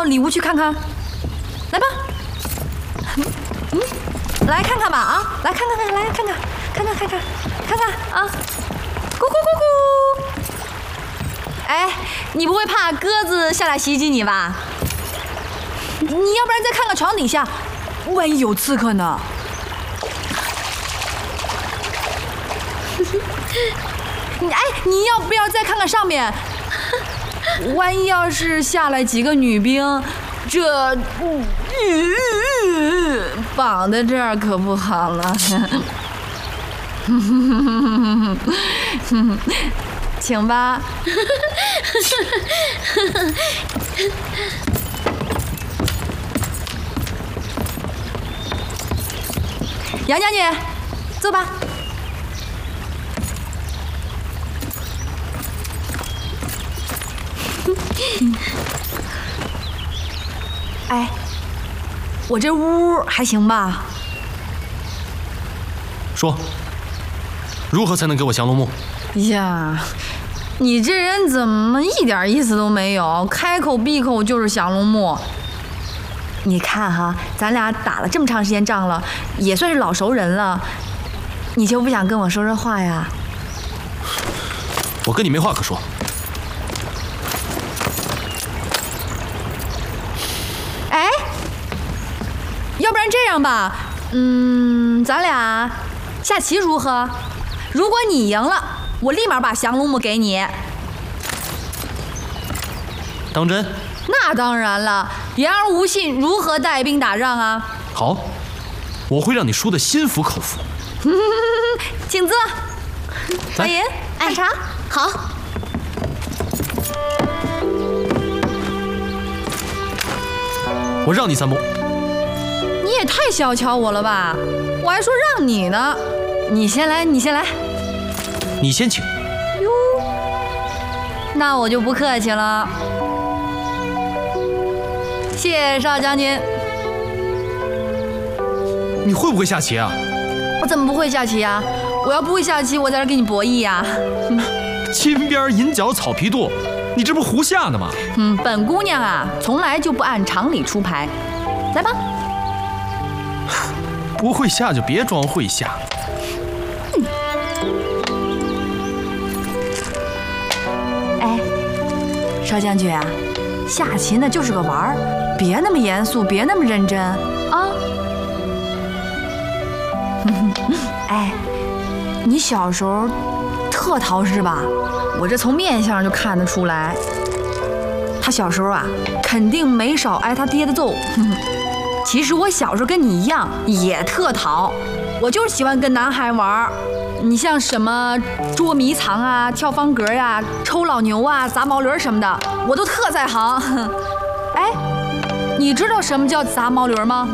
礼物去看看？来吧，来看看吧啊，来看看，来看看，看看啊，咕咕咕咕。哎，你不会怕鸽子下来袭击你吧？你要不然再看看床底下，万一有刺客呢？哎，你要不要再看看上面？万一要是下来几个女兵，这绑在这儿可不好了。请吧。杨将军，坐吧。哎，我这屋还行吧？ 说，如何才能给我降龙木？ 呀，你这人怎么一点意思都没有？开口闭口就是降龙木。你看哈，咱俩打了这么长时间仗了，也算是老熟人了，你就不想跟我说说话呀？ 我跟你没话可说。 哎，要不然这样吧，咱俩下棋如何？如果你赢了，我立马把降龙木给你。 当真？ 那当然了，言而无信，如何带兵打仗啊？ 好，我会让你输得心服口服。 请坐。小银，看茶。 好。 我让你3步。 你也太小瞧我了吧！我还说让你呢。你先来，你先来。 你先请。 哟，那我就不客气了。谢谢邵将军。 你会不会下棋啊？ 我怎么不会下棋呀？我要不会下棋，我在这跟你博弈呀。 金边银角草皮垛，你这不胡下呢吗？ 本姑娘啊，从来就不按常理出牌。来吧。 不会下就别装会下。 哎，邵将军啊，下棋呢就是个玩儿，别那么严肃，别那么认真啊。哎，你小时候特淘是吧？我这从面相就看得出来。他小时候啊，肯定没少挨他爹的揍。其实我小时候跟你一样，也特淘，我就是喜欢跟男孩玩。你像什么捉迷藏啊、跳方格呀、抽老牛啊、砸毛驴什么的，我都特在行。哎，你知道什么叫砸毛驴吗？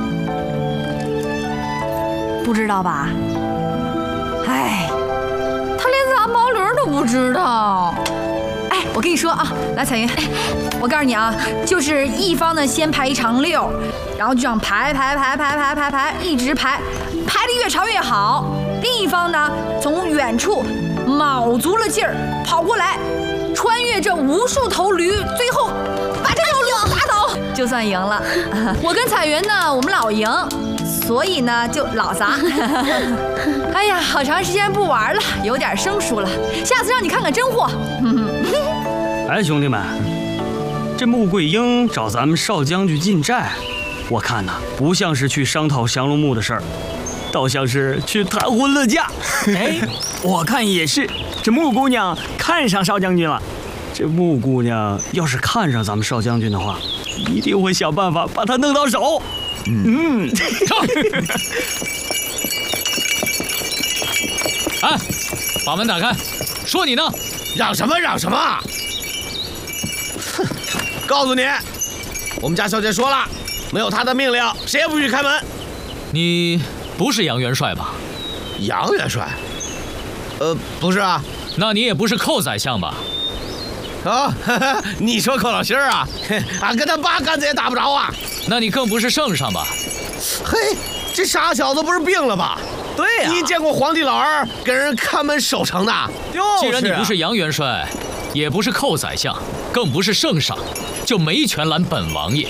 不知道吧？哎，他连砸毛驴都不知道。哎，我跟你说啊，来彩云，我告诉你啊，就是一方呢先排一长溜，然后就这样排，一直排得越长越好。另一方呢，从远处卯足了劲儿跑过来，穿越这无数头驴，最后把这头驴打倒，就算赢了。我跟彩云呢，我们老赢，所以呢就老砸。哎呀，好长时间不玩了，有点生疏了，下次让你看看真货。 哎，兄弟们，这穆桂英找咱们邵将军进寨，我看呐，不像是去商讨降龙木的事儿，倒像是去谈婚论嫁。 哎，我看也是，这穆姑娘看上邵将军了。 这穆姑娘要是看上咱们邵将军的话，一定会想办法把他弄到手。 上！哎，把门打开！说你呢？ 嚷什么嚷什么？哼！告诉你，我们家小姐说了，没有她的命令，谁也不许开门。 你不是杨元帅吧？ 杨元帅？不是啊。 那你也不是寇宰相吧？ 啊，你说寇老心儿啊？俺跟他8竿子也打不着啊。 那你更不是圣上吧？ 嘿，这傻小子不是病了吧？ 对呀， 你见过皇帝老儿给人看门守城的？ 既然你不是杨元帅，也不是寇宰相，更不是圣上，就没权拦本王爷。